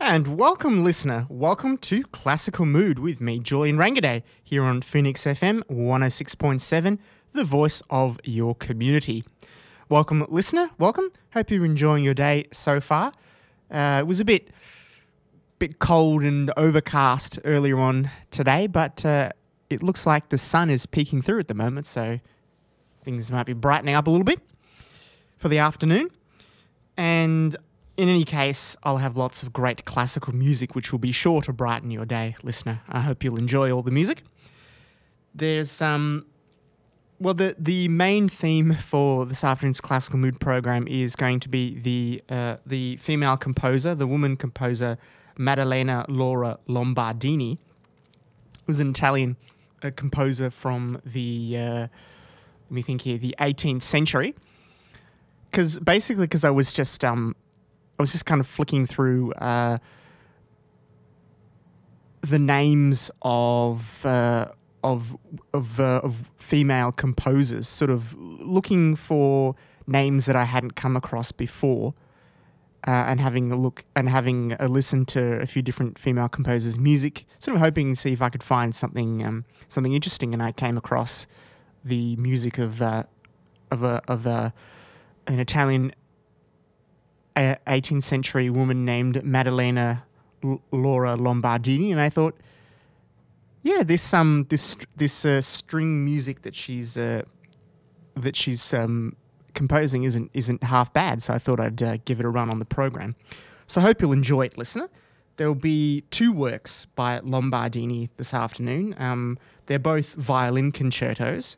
And welcome, listener. Welcome to Classical Mood with me, Julian Rangaday, here on Phoenix FM 106.7, the voice of your community. Welcome, listener. Welcome. Hope you're enjoying your day so far. It was a bit cold and overcast earlier on today, but it looks like the sun is peeking through at the moment, so things might be brightening up a little bit for the afternoon. And in any case, I'll have lots of great classical music, which will be sure to brighten your day, listener. I hope you'll enjoy all the music. There's the main theme for this afternoon's Classical Mood program is going to be the female composer, the woman composer Maddalena Laura Lombardini, who's an Italian composer from the 18th century. Because I was just kind of flicking through the names of female composers, sort of looking for names that I hadn't come across before, and having a listen to a few different female composers' music, sort of hoping to see if I could find something interesting. And I came across the music of an Italian 18th century woman named Maddalena Laura Lombardini, and I thought, yeah, this string music that she's composing isn't half bad. So I thought I'd give it a run on the program. So I hope you'll enjoy it, listener. There will be two works by Lombardini this afternoon. They're both violin concertos,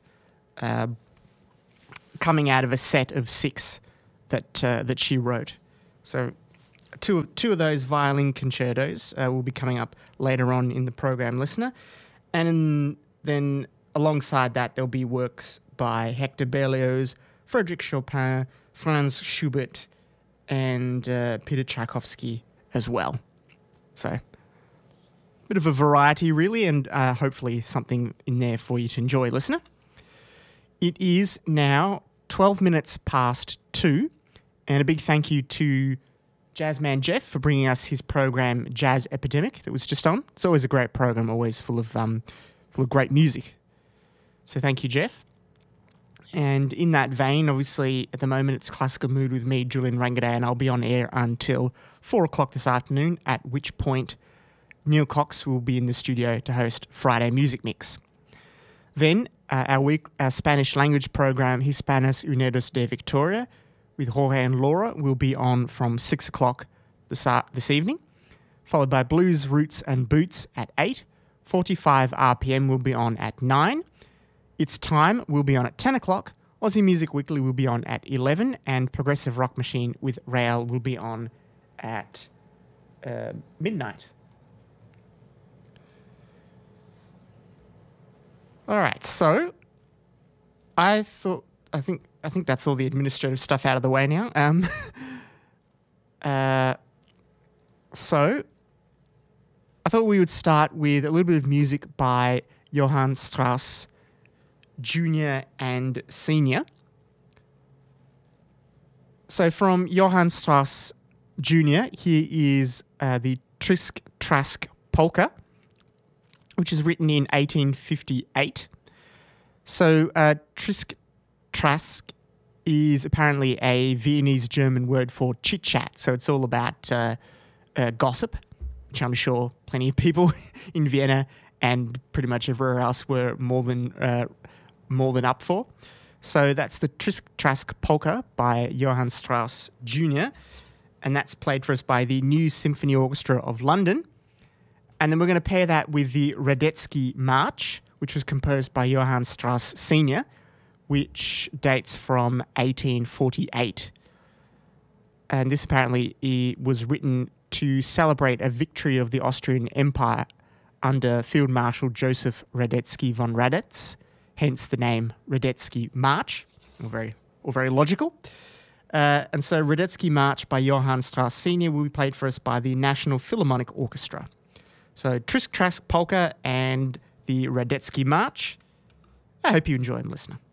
coming out of a set of 6 that she wrote. So two of those violin concertos will be coming up later on in the program, listener. And then alongside that, there'll be works by Hector Berlioz, Frédéric Chopin, Franz Schubert, and Peter Tchaikovsky as well. So a bit of a variety, really, and hopefully something in there for you to enjoy, listener. It is now 12 minutes past 2. And a big thank you to Jazzman Jeff for bringing us his program Jazz Epidemic that was just on. It's always a great program, always full of great music. So thank you, Jeff. And in that vein, obviously, at the moment, it's Classical Mood with me, Julian Rangaday, and I'll be on air until 4 o'clock this afternoon, at which point Neil Cox will be in the studio to host Friday Music Mix. Then our Spanish language program, Hispanos Unidos de Victoria, with Jorge and Laura, will be on from 6 o'clock this evening, followed by Blues, Roots and Boots at 8. 45 RPM will be on at 9. It's Time will be on at 10 o'clock. Aussie Music Weekly will be on at 11. And Progressive Rock Machine with Rael will be on at midnight. All right, so I think that's all the administrative stuff out of the way now. So I thought we would start with a little bit of music by Johann Strauss Jr. and Sr. So from Johann Strauss Jr., here is the Trisk Trask Polka, which is written in 1858. So Trisk Trask is apparently a Viennese-German word for chit-chat. So it's all about gossip, which I'm sure plenty of people in Vienna and pretty much everywhere else were more than up for. So that's the Trisk Trask Polka by Johann Strauss Jr., and that's played for us by the New Symphony Orchestra of London. And then we're going to pair that with the Radetzky March, which was composed by Johann Strauss Sr., which dates from 1848. And this apparently was written to celebrate a victory of the Austrian Empire under Field Marshal Joseph Radetzky von Radetz, hence the name Radetzky March, all very logical. And so Radetzky March by Johann Strauss Sr. will be played for us by the National Philharmonic Orchestra. So Trisk Trask Polka and the Radetzky March. I hope you enjoy and listen.